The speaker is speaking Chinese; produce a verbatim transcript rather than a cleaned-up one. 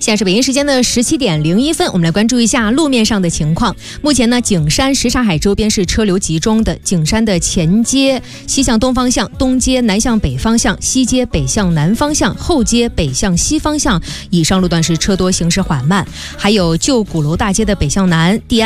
现在是北京时间的十七点零一分，我们来关注一下路面上的情况。目前呢，景山什刹海周边是车流集中的，景山的前街西向东方向、东街南向北方向、西街北向南方向、后街北向西方向以上路段是车多，行驶缓慢。还有旧鼓楼大街的北向南、地安